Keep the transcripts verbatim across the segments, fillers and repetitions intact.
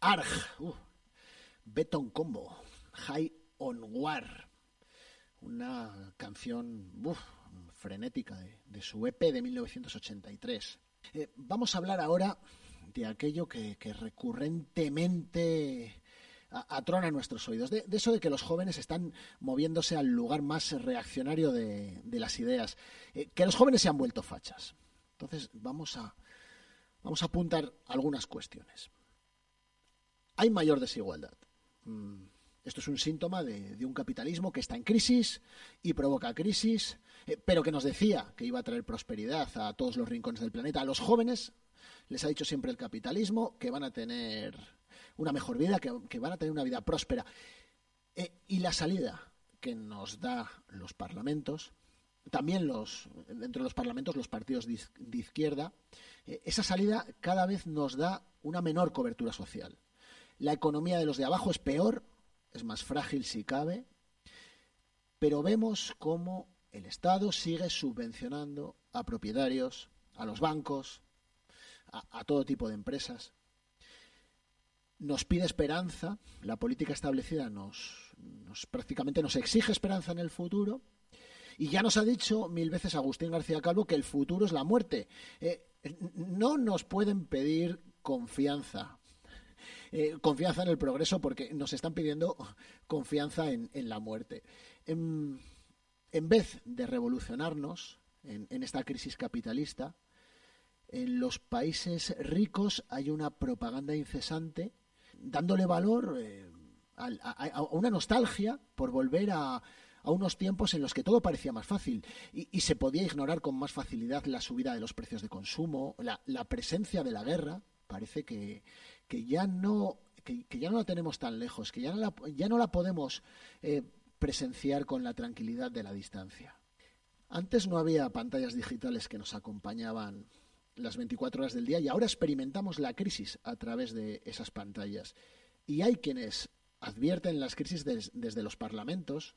Arg, uh, Beton Combo, High on War, una canción uf, frenética de, de su E P de mil novecientos ochenta y tres. Eh, vamos a hablar ahora de aquello que, que recurrentemente atrona nuestros oídos, de, de eso de que los jóvenes están moviéndose al lugar más reaccionario de, de las ideas, eh, que los jóvenes se han vuelto fachas. Entonces vamos a, vamos a apuntar algunas cuestiones. Hay mayor desigualdad. Esto es un síntoma de, de un capitalismo que está en crisis y provoca crisis, eh, pero que nos decía que iba a traer prosperidad a todos los rincones del planeta. A los jóvenes les ha dicho siempre el capitalismo que van a tener una mejor vida, que, que van a tener una vida próspera. Eh, y la salida que nos da los parlamentos, también los, dentro de los parlamentos los partidos de, de izquierda, eh, esa salida cada vez nos da una menor cobertura social. La economía de los de abajo es peor, es más frágil si cabe, pero vemos cómo el Estado sigue subvencionando a propietarios, a los bancos, a, a todo tipo de empresas. Nos pide esperanza, la política establecida nos, nos prácticamente nos exige esperanza en el futuro, y ya nos ha dicho mil veces Agustín García Calvo que el futuro es la muerte. Eh, no nos pueden pedir confianza. Eh, confianza en el progreso porque nos están pidiendo confianza en, en la muerte. En, en vez de revolucionarnos en, en esta crisis capitalista, en los países ricos hay una propaganda incesante dándole valor eh, a, a, a una nostalgia por volver a, a unos tiempos en los que todo parecía más fácil y, y se podía ignorar con más facilidad la subida de los precios de consumo, la, la presencia de la guerra. Parece que, que ya no que, que ya no la tenemos tan lejos, que ya no la, ya no la podemos eh, presenciar con la tranquilidad de la distancia. Antes no había pantallas digitales que nos acompañaban las veinticuatro horas del día y ahora experimentamos la crisis a través de esas pantallas. Y hay quienes advierten las crisis des, desde los parlamentos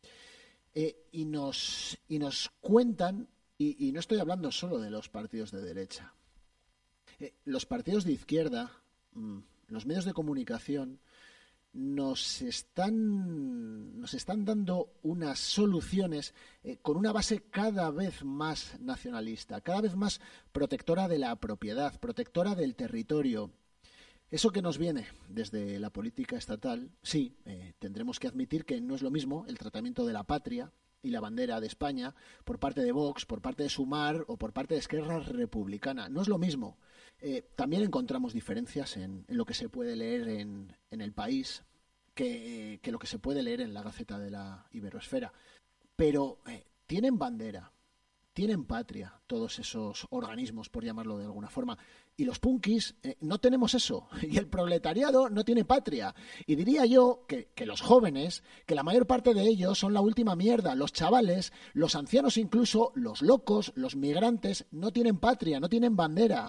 eh, y, nos, y nos cuentan, y, y no estoy hablando solo de los partidos de derecha, Eh, los partidos de izquierda, mmm, los medios de comunicación, nos están, nos están dando unas soluciones eh, con una base cada vez más nacionalista, cada vez más protectora de la propiedad, protectora del territorio. Eso que nos viene desde la política estatal, sí, eh, tendremos que admitir que no es lo mismo el tratamiento de la patria y la bandera de España por parte de Vox, por parte de Sumar o por parte de Esquerra Republicana. No es lo mismo. Eh, también encontramos diferencias en, en lo que se puede leer en, en El País que, que lo que se puede leer en la Gaceta de la Iberoesfera. Pero eh, tienen bandera, tienen patria todos esos organismos, por llamarlo de alguna forma. Y los punkis eh, no tenemos eso. Y el proletariado no tiene patria. Y diría yo que, que los jóvenes, que la mayor parte de ellos son la última mierda. Los chavales, los ancianos incluso, los locos, los migrantes, no tienen patria, no tienen bandera.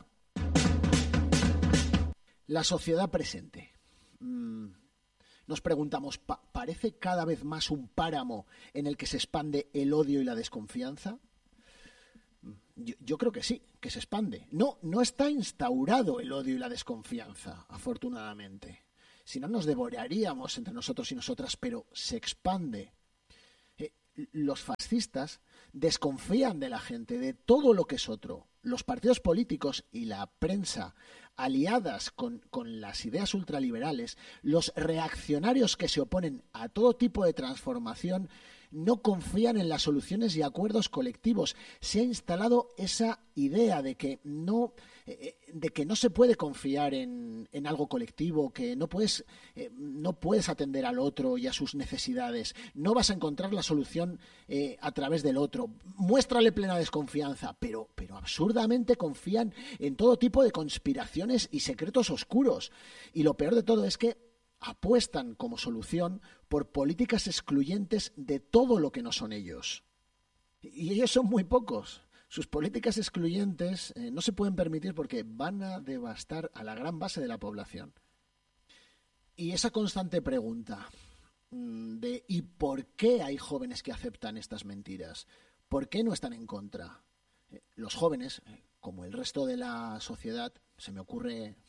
La sociedad presente. Mm, nos preguntamos, ¿pa- ¿parece cada vez más un páramo en el que se expande el odio y la desconfianza? Yo, yo creo que sí, que se expande. No, no está instaurado el odio y la desconfianza, afortunadamente. Si no, nos devoraríamos entre nosotros y nosotras, pero se expande. Eh, los fascistas desconfían de la gente, de todo lo que es otro. Los partidos políticos y la prensa, aliadas con, con las ideas ultraliberales, los reaccionarios que se oponen a todo tipo de transformación, no confían en las soluciones y acuerdos colectivos. Se ha instalado esa idea de que no, eh, de que no se puede confiar en, en algo colectivo, que no puedes, eh, no puedes atender al otro y a sus necesidades. No vas a encontrar la solución eh, a través del otro. Muéstrale plena desconfianza, pero, pero absurdamente confían en todo tipo de conspiraciones y secretos oscuros. Y lo peor de todo es que apuestan como solución por políticas excluyentes de todo lo que no son ellos. Y ellos son muy pocos. Sus políticas excluyentes eh, no se pueden permitir porque van a devastar a la gran base de la población. Y esa constante pregunta mmm, de ¿y por qué hay jóvenes que aceptan estas mentiras? ¿Por qué no están en contra? Eh, los jóvenes, eh, como el resto de la sociedad, se me ocurre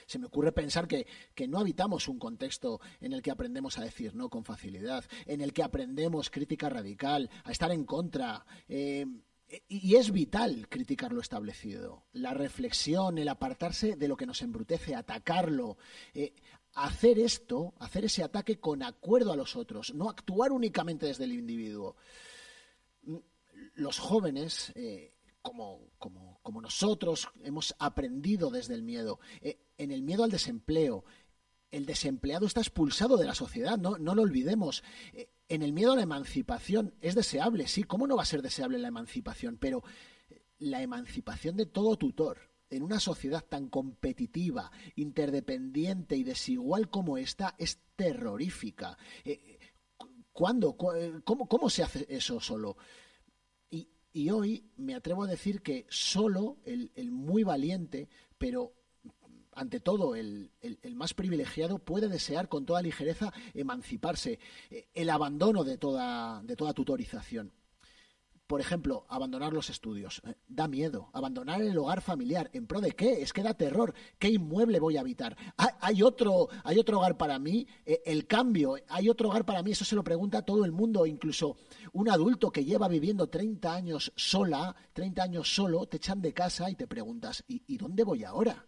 Se me ocurre pensar que, que no habitamos un contexto en el que aprendemos a decir no con facilidad, en el que aprendemos crítica radical, a estar en contra. Eh, y es vital criticar lo establecido. La reflexión, el apartarse de lo que nos embrutece, atacarlo. Eh, hacer esto, hacer ese ataque con acuerdo a los otros, no actuar únicamente desde el individuo. Los jóvenes, eh, como, como, como nosotros, hemos aprendido desde el miedo. Eh, en el miedo al desempleo, el desempleado está expulsado de la sociedad, no, no lo olvidemos. Eh, en el miedo a la emancipación, es deseable, sí, ¿cómo no va a ser deseable la emancipación? Pero la emancipación de todo tutor, en una sociedad tan competitiva, interdependiente y desigual como esta, es terrorífica. Eh, ¿Cuándo? ¿Cómo, cómo se hace eso solo? Y, y hoy me atrevo a decir que solo el, el muy valiente, pero ante todo el, el, el más privilegiado, puede desear con toda ligereza emanciparse, el abandono de toda, de toda tutorización. Por ejemplo, abandonar los estudios. Eh, da miedo. Abandonar el hogar familiar. ¿En pro de qué? Es que da terror. ¿Qué inmueble voy a habitar? ¿Hay, hay, otro, hay otro hogar para mí? Eh, el cambio. ¿Hay otro hogar para mí? Eso se lo pregunta a todo el mundo. Incluso un adulto que lleva viviendo treinta años sola, treinta años solo, te echan de casa y te preguntas, ¿y, ¿y dónde voy ahora?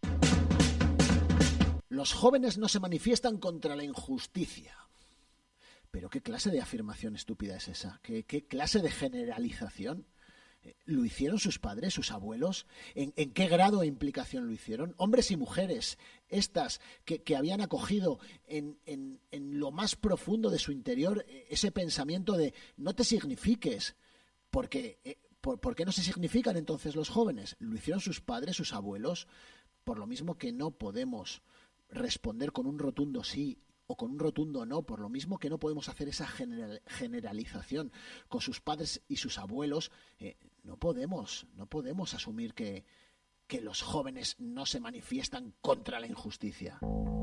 Los jóvenes no se manifiestan contra la injusticia. ¿Pero qué clase de afirmación estúpida es esa? ¿Qué, qué clase de generalización? ¿Lo hicieron sus padres, sus abuelos? ¿En, en qué grado e implicación lo hicieron? Hombres y mujeres, estas que, que habían acogido en, en, en lo más profundo de su interior ese pensamiento de no te signifiques, porque eh, ¿por, ¿por qué no se significan entonces los jóvenes? ¿Lo hicieron sus padres, sus abuelos? Por lo mismo que no podemos responder con un rotundo sí o con un rotundo no, por lo mismo que no podemos hacer esa general, generalización con sus padres y sus abuelos, eh, no podemos, no podemos asumir que, que los jóvenes no se manifiestan contra la injusticia.